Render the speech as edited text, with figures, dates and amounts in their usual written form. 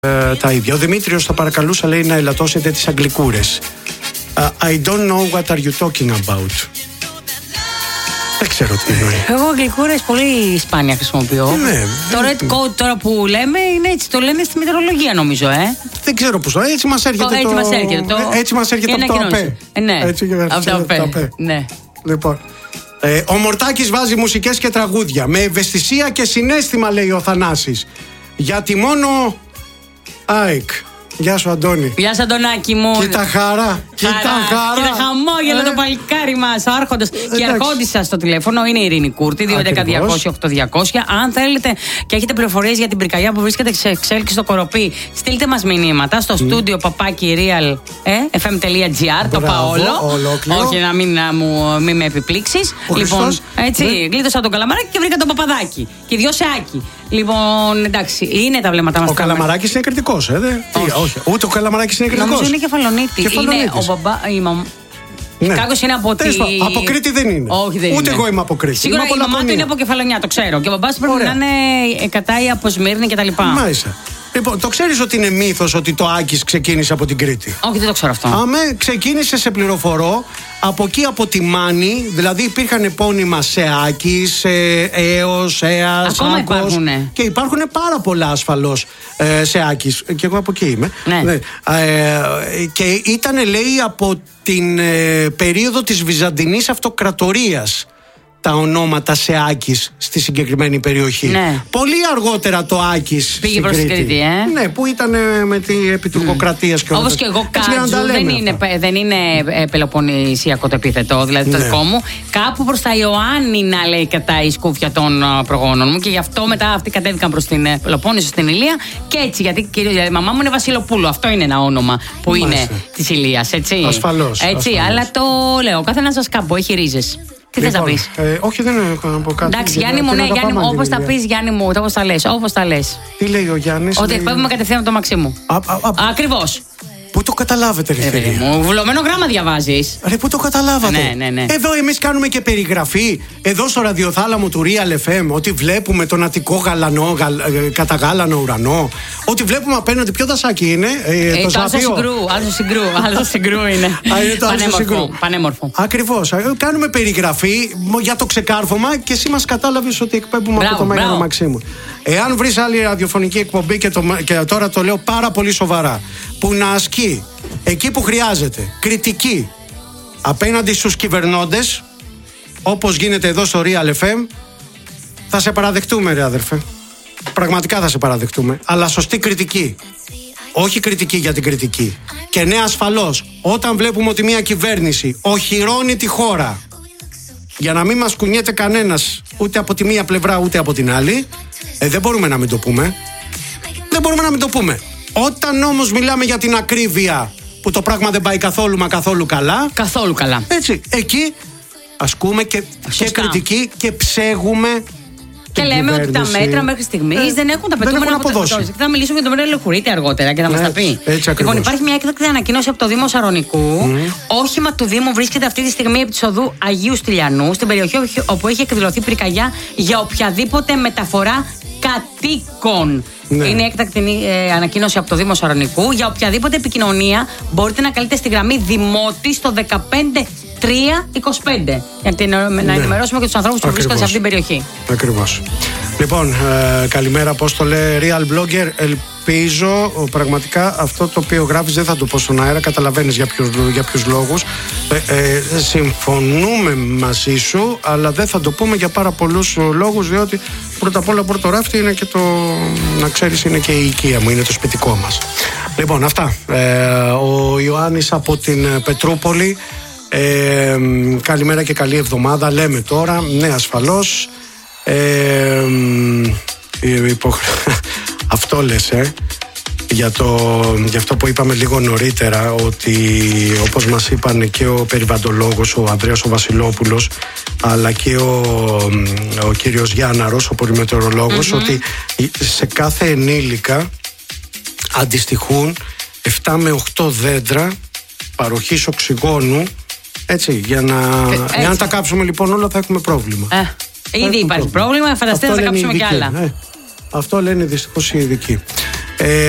τα ίδια. Ο Δημήτριος θα παρακαλούσα, λέει, να ελαττώσετε τις αγγλικούρες. I don't know what are you talking about. Δεν ξέρω τι εννοεί. Εγώ αγγλικούρες πολύ σπάνια χρησιμοποιώ. Ναι, το red code τώρα που λέμε είναι έτσι, το λένε στη μετεωρολογία νομίζω, Δεν ξέρω πώς το. Έτσι μας έρχεται Έτσι μας έρχεται από το ΑΠΕ. Ναι, από το ΑΠΕ. Ναι. Λοιπόν. Ο Μορτάκης βάζει μουσικές και τραγούδια με ευαισθησία και συναίσθημα, λέει ο Θανάσης. Γιατί μόνο ΑΕΚ. Γεια σου, Αντώνη. Γεια σου, Αντωνάκη μου. Κοίτα χαρά. Κοίτα χαμόγελο το παλικάρι μας, ο Άρχοντας. Και αρχόντισσα στο τηλέφωνο είναι η Ειρήνη Κούρτη, 211-200-8-200. Αν θέλετε και έχετε πληροφορίες για την πυρκαγιά που βρίσκεται σε εξέλιξη στο Κοροπή, στείλτε μας μηνύματα στο στούντιο papaki.real.fm.gr. Το Παόλο. Όχι, να μην με επιπλήξεις. Λοιπόν, έτσι, γλίτωσα τον Καλαμαράκη και βρήκα τον Παπαδάκη. Και δυο σε Άκη. Λοιπόν, εντάξει, είναι τα βλέμματά μας. Ο Καλαμαράκης είναι κριτικός, όχι. Ούτε ο Καλαμαράκης είναι κριτικός. Νομίζω είναι κεφαλονίτη. Είναι ο μπαμπά. Κάκος είναι από τη. Από Κρήτη δεν είναι. Όχι, δεν Ούτε είναι. εγώ είμαι από Κρήτη. Σίγουρα η μαμά του είναι από Κεφαλονιά, το ξέρω. Και ο μπαμπάς πρέπει να είναι Κατάη από Σμύρνη κτλ. Μάλιστα. Λοιπόν, το ξέρεις ότι είναι μύθος ότι το Άκης ξεκίνησε από την Κρήτη? Όχι, δεν το ξέρω αυτό. Ξεκίνησε, σε πληροφορώ, από εκεί από τη Μάνη. Δηλαδή υπήρχαν επώνυμα σε Άκης, Έος, Έας, ακόμα Άκος. Υπάρχουνε. Και υπάρχουν πάρα πολλά ασφαλώς σε Άκης. Και εγώ από εκεί είμαι. Ναι. Και ήταν, λέει, από την περίοδο της Βυζαντινής Αυτοκρατορίας τα ονόματα σε Άκης στη συγκεκριμένη περιοχή. Ναι. Πολύ αργότερα το Άκης πήγε προς την Κρήτη, Ναι, που ήταν με την επιτουρκοκρατίας και όλα. Όπως και εγώ Κάτζου, δεν είναι πελοποννησιακό το επίθετο, δηλαδή το δικό μου. Κάπου προς τα Ιωάννινα, λέει, κατά η σκούφια των προγόνων μου, και γι' αυτό μετά αυτοί κατέβηκαν προς την Πελοπόννησο, στην Ηλία. Και έτσι, γιατί η μαμά μου είναι Βασιλοπούλου. Αυτό είναι ένα όνομα που είναι της Ηλίας, έτσι. Ασφαλώς. Αλλά το λέω, καθένας σας κάπου έχει ρίζες. Τι θες να πεις? Όχι, δεν έχω να πω κάτι. Εντάξει, Γιάννη μου, ναι, Γιάννη μου, όπως τα πεις, Γιάννη μου, όπως τα λες. Τι λέει ο Γιάννης? Ότι εκπέμπουμε κατευθείαν από το Μαξίμου. Ακριβώς. Πού το καταλάβετε, ρε φίλε μου? Βουλωμένο γράμμα διαβάζεις. Ρε, πού το καταλάβατε? Ναι. Εδώ εμείς κάνουμε και περιγραφή. Εδώ στο ραδιοθάλαμο του Real FM, ότι βλέπουμε τον Αττικό καταγάλανο ουρανό. Ότι βλέπουμε απέναντι. Ποιο δασάκι είναι? Το Άλσο Συγκρού είναι. Πανέμορφο. Ακριβώς. Κάνουμε περιγραφή για το ξεκάρφωμα και εσύ μας κατάλαβες ότι εκπέμπουμε από το Μέγαρο Μαξίμου. Εάν βρεις άλλη ραδιοφωνική εκπομπή, και τώρα το λέω πάρα πολύ σοβαρά, που να ασκεί εκεί που χρειάζεται κριτική απέναντι στους κυβερνώντες, όπως γίνεται εδώ στο Real FM, θα σε παραδεχτούμε, ρε αδερφέ. Πραγματικά θα σε παραδεχτούμε. Αλλά σωστή κριτική. Όχι κριτική για την κριτική. Και ναι, ασφαλώς, όταν βλέπουμε ότι μια κυβέρνηση οχυρώνει τη χώρα, για να μην μας κουνιέται κανένας ούτε από τη μία πλευρά ούτε από την άλλη, δεν μπορούμε να μην το πούμε. Δεν μπορούμε να μην το πούμε. Όταν όμως μιλάμε για την ακρίβεια, που το πράγμα δεν πάει καθόλου μα καθόλου καλά. Καθόλου καλά. Έτσι, εκεί ασκούμε και κριτική και ψέγουμε. Και λέμε ότι τα μέτρα μέχρι στιγμής δεν έχουν τα πετούμενα αποτελέσματα. Θα μιλήσουμε για το μέτρο Λεχουρίτη αργότερα και θα μας τα πει. Λοιπόν, υπάρχει μια έκτακτη ανακοίνωση από το Δήμο Σαρονικού. Όχημα του Δήμου βρίσκεται αυτή τη στιγμή επί της οδού Αγίου Στυλιανού, στην περιοχή όπου έχει εκδηλωθεί πυρκαγιά για οποιαδήποτε μεταφορά κατοίκων. Είναι έκτακτη ανακοίνωση από το Δήμο Σαρονικού. Για οποιαδήποτε επικοινωνία μπορείτε να καλείτε στη γραμμή Δημότη στο 15325 για να ενημερώσουμε και τους ανθρώπους που βρίσκονται σε αυτήν την περιοχή. Ακριβώς. Λοιπόν, καλημέρα, πώς το λέει, Real Blogger. Ελπίζω πραγματικά αυτό το οποίο γράφεις, δεν θα το πω στον αέρα, καταλαβαίνεις για ποιους λόγους. Συμφωνούμε μαζί σου, αλλά δεν θα το πούμε για πάρα πολλούς λόγους, διότι πρώτα απ' όλα πρώτο ράφτη είναι και το, να ξέρεις, είναι και η οικία μου, είναι το σπιτικό μας. Λοιπόν, αυτά. Ο Ιωάννης από την Πετρούπολη. Καλημέρα και καλή εβδομάδα, λέμε τώρα. Ναι, ασφαλώς. Αυτό λες, για αυτό που είπαμε λίγο νωρίτερα, ότι όπως μας είπαν και ο περιβαλλοντολόγος, ο Ανδρέας ο Βασιλόπουλος, αλλά και ο κύριος Γιάνναρος, ο πολυμετεωρολόγος, ότι σε κάθε ενήλικα αντιστοιχούν 7 με 8 δέντρα παροχής οξυγόνου. Έτσι, εάν τα κάψουμε λοιπόν όλα θα έχουμε πρόβλημα. Ήδη υπάρχει πρόβλημα, φανταστείτε να τα κάψουμε κι άλλα. Αυτό λένε δυστυχώς οι ειδικοί.